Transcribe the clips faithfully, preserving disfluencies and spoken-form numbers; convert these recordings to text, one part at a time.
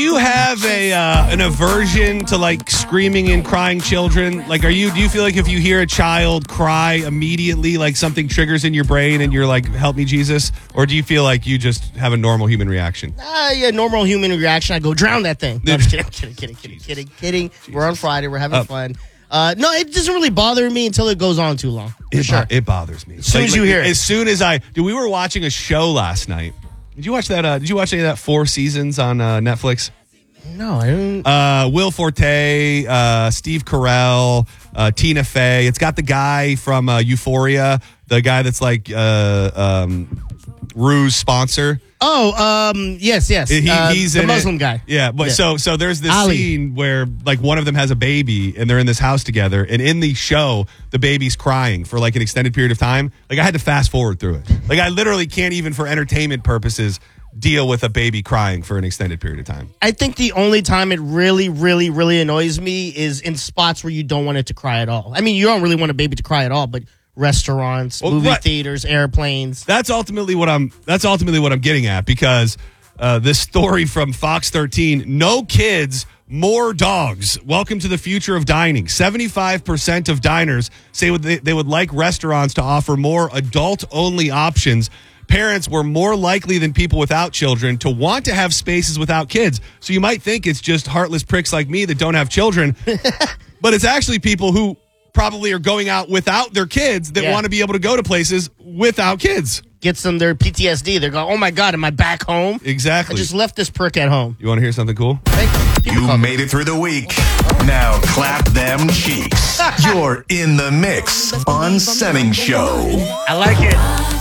Do you have a uh, an aversion to like screaming and crying children? Like, are you? Do you feel like if you hear a child cry immediately, like something triggers in your brain and you're like, "Help me, Jesus"? Or do you feel like you just have a normal human reaction? Uh, yeah, normal human reaction. I go drown that thing. No, I'm just kidding, kidding, kidding, kidding, kidding, kidding. Jesus. We're on Friday. We're having uh, fun. Uh, no, it doesn't really bother me until it goes on too long. It, sure. bo- it bothers me. As soon like, as you like, hear it. As soon as I... Dude, we were watching a show last night. Did you watch that? Uh, did you watch any of that Four Seasons on uh, Netflix? No, I didn't. Uh, Will Forte, uh, Steve Carell, uh, Tina Fey. It's got the guy from uh, Euphoria, the guy that's like uh, um, Rue's sponsor. Oh, um, yes, yes. He, uh, he's the in Muslim it. guy. Yeah, but yeah. so so there's this Ali. scene where like one of them has a baby and they're in this house together, and in the show the baby's crying for like an extended period of time. Like I had to fast forward through it. Like I literally can't even for entertainment purposes deal with a baby crying for an extended period of time. I think the only time it really, really, really annoys me is in spots where you don't want it to cry at all. I mean, you don't really want a baby to cry at all, but restaurants, well, movie what? theaters, airplanes. That's ultimately what I'm. That's ultimately what I'm getting at because uh, this story from Fox thirteen: no kids, more dogs. Welcome to the future of dining. seventy-five percent of diners say they, they would like restaurants to offer more adult-only options. Parents were more likely than people without children to want to have spaces without kids. So you might think it's just heartless pricks like me that don't have children, but it's actually people who probably are going out without their kids that Yeah. want to be able to go to places without kids. Gets them their P T S D. They're going, oh my God, am I back home? Exactly. I just left this prick at home. You want to hear something cool? You made it through the week. Now clap them cheeks. You're in the mix on Semming Show. I like it.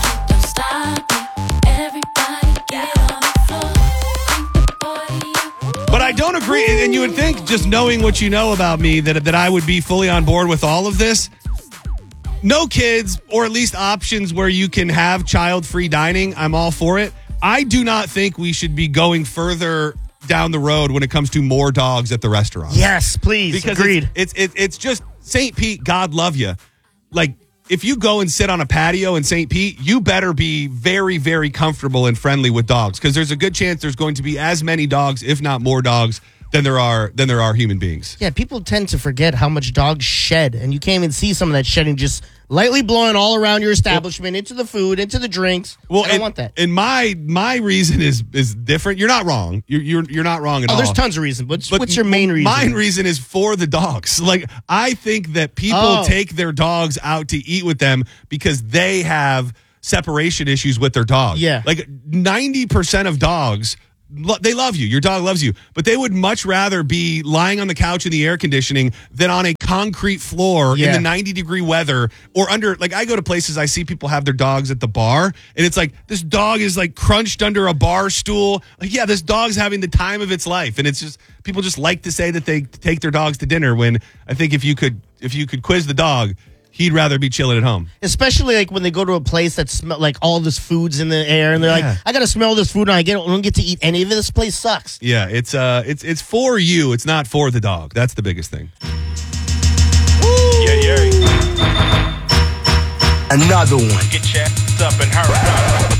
But I don't agree, and you would think, just knowing what you know about me, that, that I would be fully on board with all of this. No kids, or at least options where you can have child-free dining. I'm all for it. I do not think we should be going further down the road when it comes to more dogs at the restaurant. Yes, please. Because Agreed. it's, it's, it's just Saint Pete, God love you. Like, if you go and sit on a patio in Saint Pete, you better be very, very comfortable and friendly with dogs because there's a good chance there's going to be as many dogs, if not more dogs, than there are than there are human beings. Yeah, people tend to forget how much dogs shed, and you can't even see some of that shedding just lightly blowing all around your establishment, into the food, into the drinks. Well, I don't and, want that. And my my reason is is different. You're not wrong. You're you're, you're not wrong at Oh, all. there's tons of reasons. What's, But what's your main reason? My reason is for the dogs. Like, I think that people Oh. take their dogs out to eat with them because they have separation issues with their dog. Yeah. Like, ninety percent of dogs, lo- they love you. Your dog loves you. But they would much rather be lying on the couch in the air conditioning than on a concrete floor Yeah. in the ninety degree weather or under, like, I go to places, I see people have their dogs at the bar, and it's like, this dog is like crunched under a bar stool. Like, yeah, this dog's having the time of its life. And it's just, people just like to say that they take their dogs to dinner when I think if you could, if you could quiz the dog, he'd rather be chilling at home. Especially like when they go to a place that smell like all this food's in the air, and they're Yeah. like, "I gotta smell this food, and I get I don't get to eat any of it. This place sucks." Yeah, it's uh, it's it's for you. It's not for the dog. That's the biggest thing. Yeah, yeah. Another one. Get your ass up and hurry up.